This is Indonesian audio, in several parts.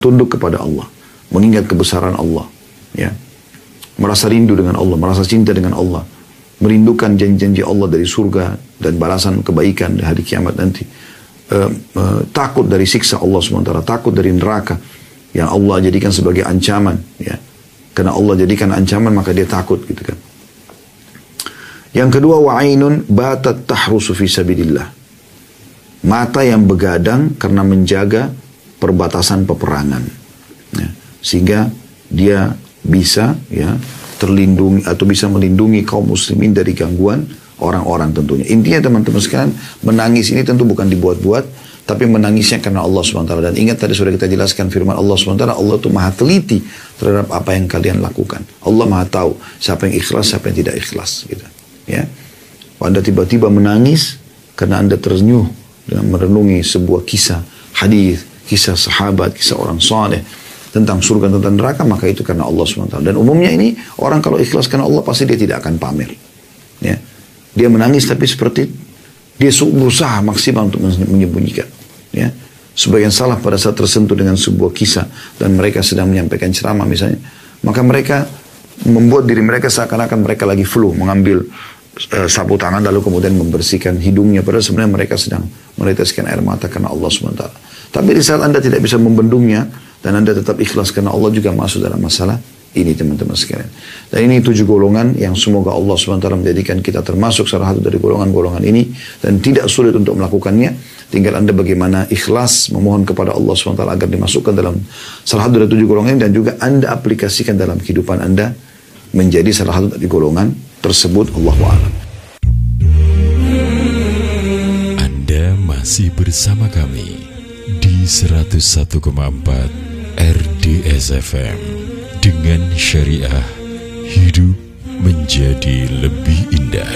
tunduk kepada Allah, mengingat kebesaran Allah, ya, merasa rindu dengan Allah, merasa cinta dengan Allah, merindukan janji-janji Allah dari surga dan balasan kebaikan di hari kiamat nanti, takut dari siksa Allah SWT, takut dari neraka yang Allah jadikan sebagai ancaman, ya, karena Allah jadikan ancaman maka dia takut, gitu kan. Yang kedua, wa'ainun batat tahrusu fi sabilillah, mata yang begadang karena menjaga perbatasan peperangan, ya, sehingga dia bisa, ya, terlindungi atau bisa melindungi kaum muslimin dari gangguan orang-orang tentunya. Intinya teman-teman sekalian, menangis ini tentu bukan dibuat-buat, tapi menangisnya karena Allah SWT. Dan ingat tadi sudah kita jelaskan firman Allah SWT, Allah itu maha teliti terhadap apa yang kalian lakukan. Allah maha tahu siapa yang ikhlas, siapa yang tidak ikhlas, gitu. Ya, Anda tiba-tiba menangis karena Anda tersenyum dengan merenungi sebuah kisah hadis, kisah sahabat, kisah orang saleh tentang surga, tentang neraka, maka itu karena Allah SWT. Dan umumnya ini orang kalau ikhlas karena Allah pasti dia tidak akan pamer, ya. Dia menangis tapi seperti dia berusaha maksimal untuk menyembunyikan, ya. Sebagian salah pada saat tersentuh dengan sebuah kisah dan mereka sedang menyampaikan ceramah misalnya, maka mereka membuat diri mereka seakan-akan mereka lagi flu, mengambil sapu tangan lalu kemudian membersihkan hidungnya, padahal sebenarnya mereka sedang meneteskan air mata karena Allah SWT. Tapi di saat Anda tidak bisa membendungnya dan Anda tetap ikhlas karena Allah juga masuk dalam masalah ini, teman-teman sekalian. Dan ini 7 golongan yang semoga Allah SWT menjadikan kita termasuk salah satu dari golongan-golongan ini, dan tidak sulit untuk melakukannya. Tinggal Anda bagaimana ikhlas memohon kepada Allah SWT agar dimasukkan dalam salah satu dari 7 golongan ini, dan juga Anda aplikasikan dalam kehidupan Anda menjadi salah satu dari golongan tersebut. Allahu a'lam. Anda masih bersama kami di 101,4 RDS FM dengan syariah hidup menjadi lebih indah.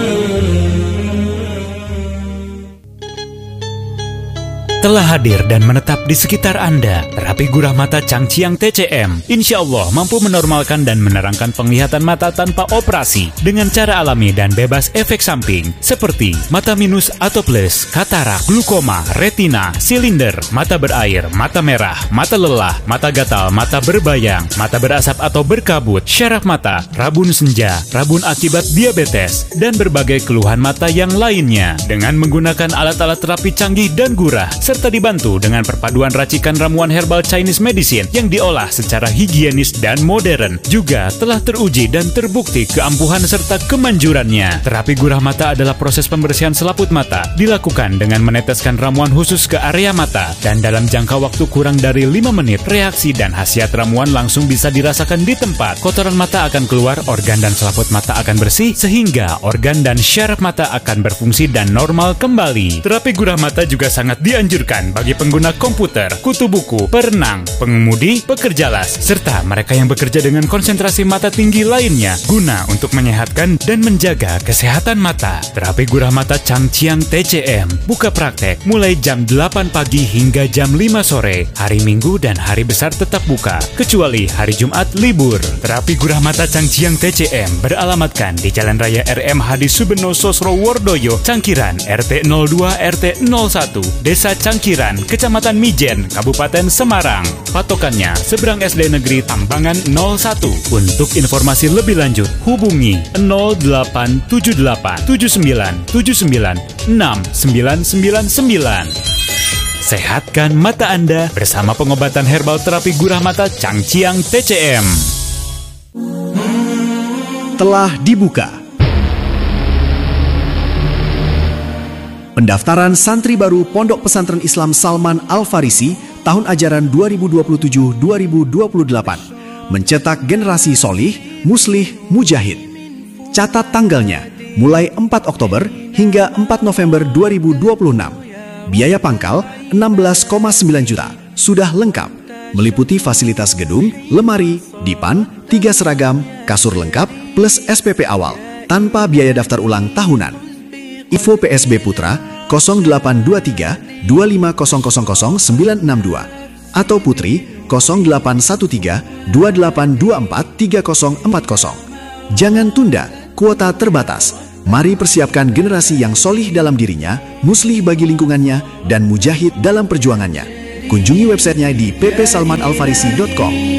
Telah hadir dan menetap di sekitar Anda terapi gurah mata Changqiang TCM. Insya Allah mampu menormalkan dan menerangkan penglihatan mata tanpa operasi dengan cara alami dan bebas efek samping seperti mata minus atau plus, katarak, glukoma, retina, silinder, mata berair, mata merah, mata lelah, mata gatal, mata berbayang, mata berasap atau berkabut, syaraf mata, rabun senja, rabun akibat diabetes, dan berbagai keluhan mata yang lainnya dengan menggunakan alat-alat terapi canggih dan gurah, serta dibantu dengan perpaduan racikan ramuan herbal Chinese medicine yang diolah secara higienis dan modern. Juga telah teruji dan terbukti keampuhan serta kemanjurannya. Terapi gurah mata adalah proses pembersihan selaput mata, dilakukan dengan meneteskan ramuan khusus ke area mata, dan dalam jangka waktu kurang dari 5 menit, reaksi dan khasiat ramuan langsung bisa dirasakan di tempat. Kotoran mata akan keluar, organ dan selaput mata akan bersih, sehingga organ dan syaraf mata akan berfungsi dan normal kembali. Terapi gurah mata juga sangat dianjurkan bagi pengguna komputer, kutu buku, perenang, pengemudi, pekerja las, serta mereka yang bekerja dengan konsentrasi mata tinggi lainnya, guna untuk menyehatkan dan menjaga kesehatan mata. Terapi gurah mata Changqiang TCM buka praktek mulai jam 8 pagi hingga jam 5 sore, hari Minggu dan hari besar tetap buka, kecuali hari Jumat libur. Terapi gurah mata Changqiang TCM beralamatkan di Jalan Raya RM Hadi Subeno Sosrowordoyo, Cangkiran, RT 02 RT 01, Desa Cangkiran, Kecamatan Mijen, Kabupaten Semarang. Patokannya seberang SD Negeri Tambangan 01. Untuk informasi lebih lanjut hubungi 0878 7979 6999. Sehatkan mata Anda bersama pengobatan herbal terapi gurah mata Changqiang TCM. Telah dibuka pendaftaran santri baru Pondok Pesantren Islam Salman Al-Farisi tahun ajaran 2027-2028. Mencetak generasi solih, muslih, mujahid. Catat tanggalnya mulai 4 Oktober hingga 4 November 2026. Biaya pangkal 16,9 juta. Sudah lengkap. Meliputi fasilitas gedung, lemari, dipan, 3 seragam, kasur lengkap, plus SPP awal. Tanpa biaya daftar ulang tahunan. Info PSB Putra 0823 25000 962 atau Putri 0813 2824 3040. Jangan tunda, kuota terbatas. Mari persiapkan generasi yang solih dalam dirinya, muslih bagi lingkungannya, dan mujahid dalam perjuangannya. Kunjungi websitenya di ppsalmanalfarisi.com.